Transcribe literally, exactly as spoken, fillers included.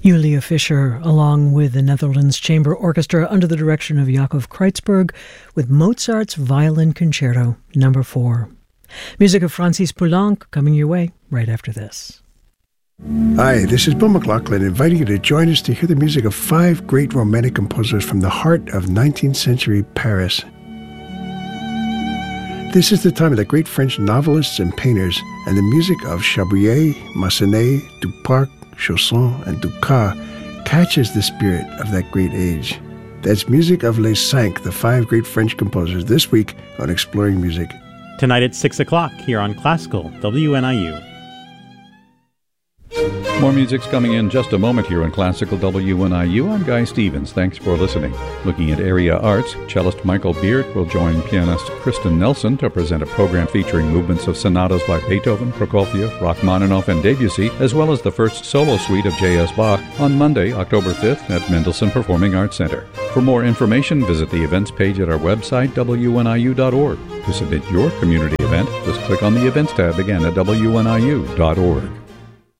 Julia Fischer, along with the Netherlands Chamber Orchestra under the direction of Jacob Kreutzberg, with Mozart's Violin Concerto number four. Music of Francis Poulenc coming your way right after this. Hi, this is Bill McLaughlin, inviting you to join us to hear the music of five great romantic composers from the heart of nineteenth century Paris. This is the time of the great French novelists and painters, and the music of Chabrier, Massenet, Duparc, Chausson, and Dukas catches the spirit of that great age. That's music of Les Cinq, the five great French composers, this week on Exploring Music. Tonight at six o'clock here on Classical W N I U. More music's coming in just a moment here on Classical W N I U. I'm Guy Stevens. Thanks for listening. Looking at area arts, cellist Michael Beard will join pianist Kristen Nelson to present a program featuring movements of sonatas by Beethoven, Prokofiev, Rachmaninoff, and Debussy, as well as the first solo suite of J S Bach on Monday, October fifth at Mendelssohn Performing Arts Center. For more information, visit the events page at our website, W N I U dot org. To submit your community event, just click on the events tab again at W N I U dot org.